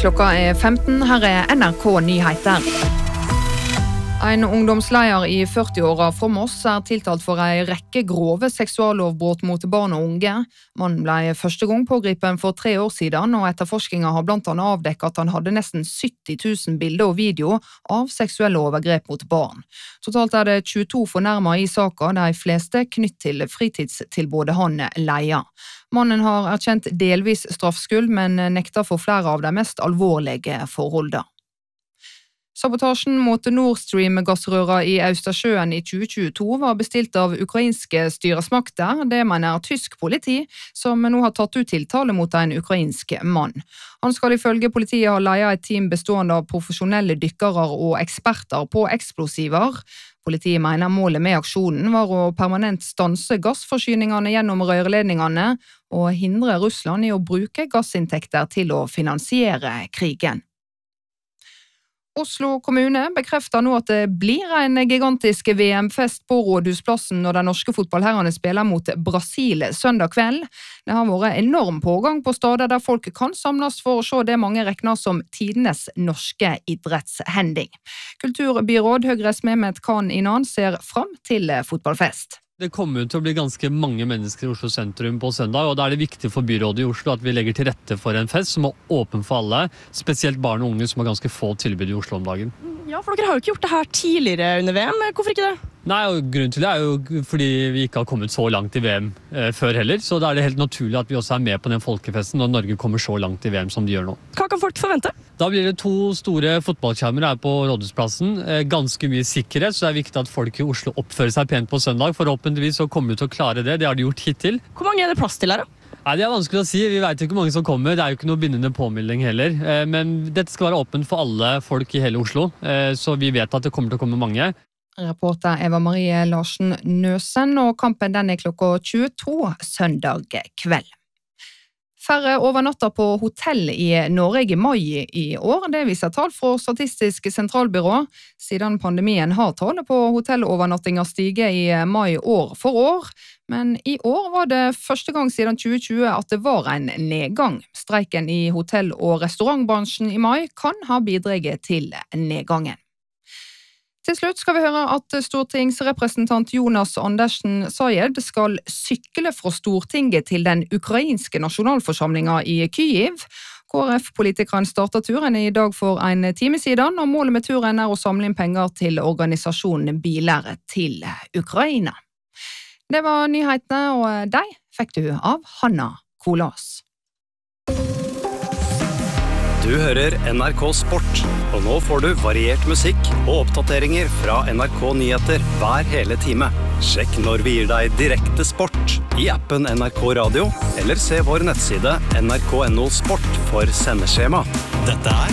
Klokka 15, her NRK Nyheter. En ungdomsleder I 40-åra fra Moss tiltalt for en rekke grove seksuallovbrudd mot barn og unge. Mannen ble første gang pågripen for 3 år siden, og etterforskningen har blant annet avdekket at han hadde nesten 70 000 bilder og video av seksuelle overgrep mot barn. Totalt det 22 fornærmet I saken, de fleste knytt til fritidstilbudet han leier. Mannen har erkjent delvis straffskyld, men nekter for flere av de mest alvorlige forholdene. Sabotasjen mot Nord Stream-gassrøra I Østersjøen I 2022 var bestilt av ukrainske styresmakter. Det mener tysk politi, som nå har tatt ut tiltale mot en ukrainsk mann. Han skal ifølge politiet ha ledet et team bestående av profesjonelle dykkere og eksperter på eksplosiver. Politiet mener målet med aksjonen var å permanent stanse gassforsyningene gjennom rørledningene og hindre Russland I å bruke gassinntekter til å finansiere krigen. Oslo kommune bekrefter nå at det blir en gigantisk VM-fest på Rådhusplassen når de norske fotballherrene spiller mot Brasil søndag kveld. Det har vært enorm pågang på steder der folk kan samles for å se det mange regner som tidenes norske idrettshending. Kulturbyråd Høyres Mehmet Khan Inan ser fram til fotballfest. Det kommer til å bli ganske mange mennesker I Oslo sentrum på søndag, og da det viktig for byrådet I Oslo at vi legger til rette for en fest som åpen for alle, spesielt barn og unge som har ganske få tilbud I Oslo om dagen. Ja, for dere har jo ikke gjort det her tidligere under VM. Hvorfor ikke det? Nei, og grunnen til det jo fordi vi ikke har kommet så langt I VM før heller, så da det helt naturlig at vi også med på den folkefesten når Norge kommer så langt I VM som de gjør nå. Hva kan folk forvente? Da blir det 2 store fotballskjermer her på Rådhusplassen, ganske mye sikkerhet, så det viktig at folk I Oslo oppfører seg pent på søndag. Forhåpentligvis så kommer vi til å klare det, det har de gjort hittil. Hvor mange det plass til her da? Nei, det vanskelig å si, vi vet jo ikke hvor mange som kommer, det jo ikke noe bindende påmelding heller, men dette skal være åpent for alle folk I hele Oslo, så vi vet at det kommer til å komme mange. Reporter Eva Marie Larsen Nøsen, og kampen den klokka 22 søndag kveld. Færre overnatter på hotell I Norge I mai I år, det viser tall fra Statistisk sentralbyrå. Siden pandemien har tallet på hotellovernattinger stiget I mai år for år, men I år var det første gang siden 2020 at det var en nedgang. Streiken I hotell- og restaurantbransjen I mai kan ha bidraget til nedgangen. Til slutt skal vi høre at stortingsrepresentant Jonas Andersen Sajed skal sykle fra Stortinget til den ukrainske nasjonalforsamlingen I Kyiv. KrF-politikeren startet turen I dag for en time siden, og målet med turen å samle inn penger til organisasjonen Biler til Ukraina. Det var nyhetene, og de fikk du av Hanna Kolas. Du hører NRK Sport, og nå får du variert musikk og oppdateringer fra NRK Nyheter hver hele time. Sjekk når vi gir deg direkte sport I appen NRK Radio, eller se vår nettside nrk.no sport for sendeskjema. Dette